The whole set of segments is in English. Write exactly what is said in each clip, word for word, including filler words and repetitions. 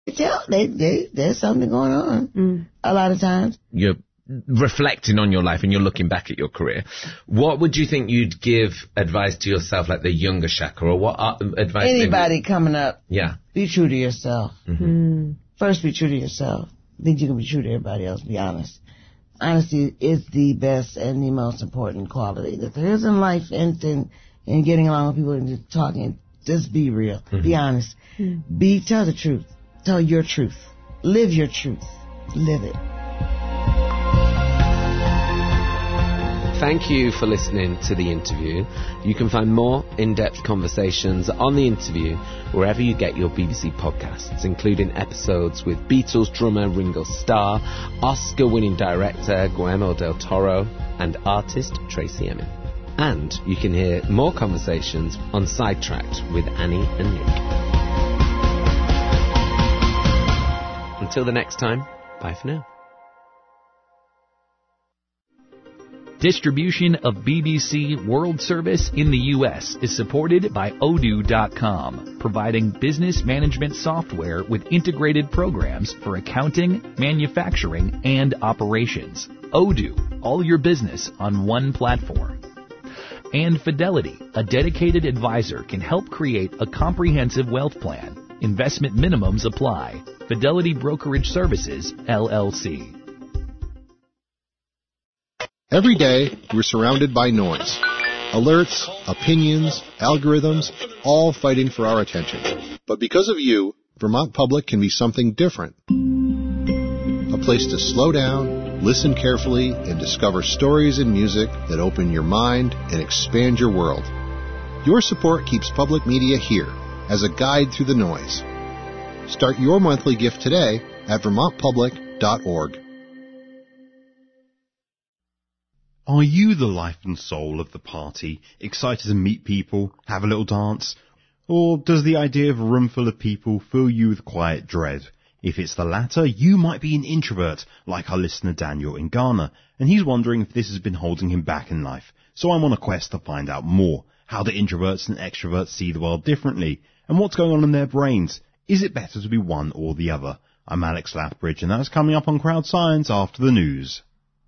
tell they, they, there's something going on mm. a lot of times. You're reflecting on your life and you're looking back at your career. What would you think you'd give advice to yourself, like the younger Shaka, or what advice? Anybody maybe? coming up, yeah, be true to yourself. Mm-hmm. Mm. First, be true to yourself. Then you can be true to everybody else. Be honest. Honesty is the best and the most important quality that there is in life, and and, and getting along with people and just talking. Just be real. Mm-hmm. Be honest. Mm-hmm. Be tell the truth. Tell your truth. Live your truth. Live it. Thank you for listening to the interview. You can find more in-depth conversations on the interview wherever you get your B B C podcasts, including episodes with Beatles drummer Ringo Starr, Oscar-winning director Guillermo del Toro, and artist Tracy Emin. And you can hear more conversations on Sidetracked with Annie and Nick. Until the next time, bye for now. Distribution of B B C World Service in the U S is supported by Odoo dot com, providing business management software with integrated programs for accounting, manufacturing, and operations. Odoo, all your business on one platform. And Fidelity, a dedicated advisor, can help create a comprehensive wealth plan. Investment minimums apply. Fidelity Brokerage Services, L L C. Every day, we're surrounded by noise. Alerts, opinions, algorithms, all fighting for our attention. But because of you, Vermont Public can be something different. A place to slow down, listen carefully, and discover stories and music that open your mind and expand your world. Your support keeps public media here as a guide through the noise. Start your monthly gift today at vermont public dot org. Are you the life and soul of the party, excited to meet people, have a little dance? Or does the idea of a room full of people fill you with quiet dread? If it's the latter, you might be an introvert, like our listener Daniel in Ghana, and he's wondering if this has been holding him back in life. So I'm on a quest to find out more. How do introverts and extroverts see the world differently? And what's going on in their brains? Is it better to be one or the other? I'm Alex Lathbridge, and that's coming up on Crowd Science after the news.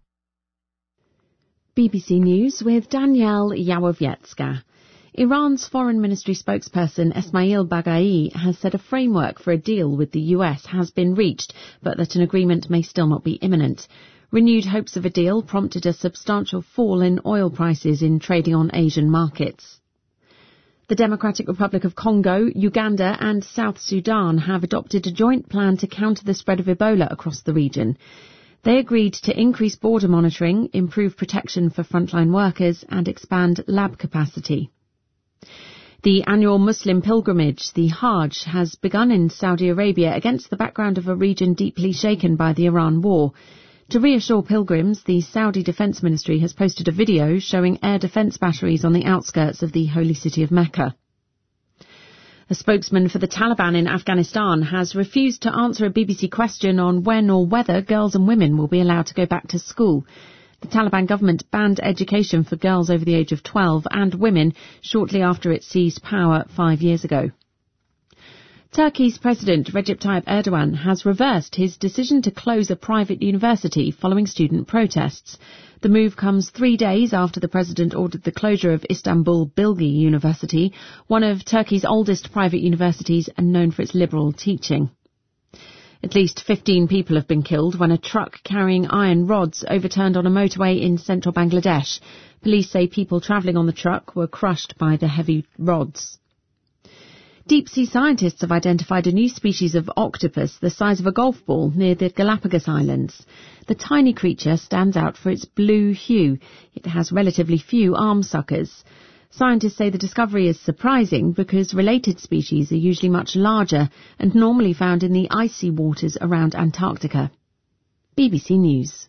B B C News with Danielle Yawowiecka. Iran's Foreign Ministry spokesperson Esmail Baghai has said a framework for a deal with the U S has been reached, but that an agreement may still not be imminent. Renewed hopes of a deal prompted a substantial fall in oil prices in trading on Asian markets. The Democratic Republic of Congo, Uganda and South Sudan have adopted a joint plan to counter the spread of Ebola across the region. They agreed to increase border monitoring, improve protection for frontline workers and expand lab capacity. The annual Muslim pilgrimage, the Hajj, has begun in Saudi Arabia against the background of a region deeply shaken by the Iran war. To reassure pilgrims, the Saudi Defence Ministry has posted a video showing air defence batteries on the outskirts of the holy city of Mecca. A spokesman for the Taliban in Afghanistan has refused to answer a B B C question on when or whether girls and women will be allowed to go back to school. The Taliban government banned education for girls over the age of twelve and women shortly after it seized power five years ago. Turkey's President Recep Tayyip Erdogan has reversed his decision to close a private university following student protests. The move comes three days after the president ordered the closure of Istanbul Bilgi University, one of Turkey's oldest private universities and known for its liberal teaching. At least fifteen people have been killed when a truck carrying iron rods overturned on a motorway in central Bangladesh. Police say people travelling on the truck were crushed by the heavy rods. Deep-sea scientists have identified a new species of octopus the size of a golf ball near the Galapagos Islands. The tiny creature stands out for its blue hue. It has relatively few arm suckers. Scientists say the discovery is surprising because related species are usually much larger and normally found in the icy waters around Antarctica. B B C News.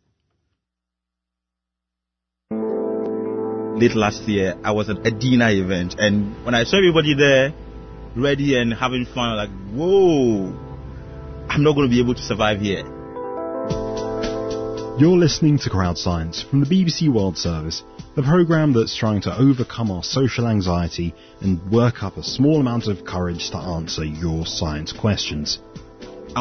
Late last year, I was at a dinner event, and when I saw everybody there, ready and having fun, I'm like, whoa, I'm not going to be able to survive here. You're listening to Crowd Science from the B B C World Service, the programme that's trying to overcome our social anxiety and work up a small amount of courage to answer your science questions.